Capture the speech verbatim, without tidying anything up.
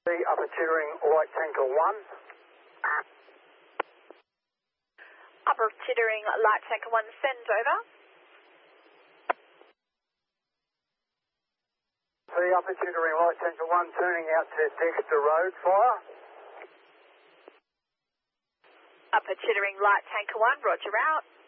Upper Chittering Light Tanker one. Upper Chittering Light Tanker one, send over. three Upper Chittering Light Tanker one turning out to Dexter Road, fire. Upper Chittering Light Tanker one, roger out.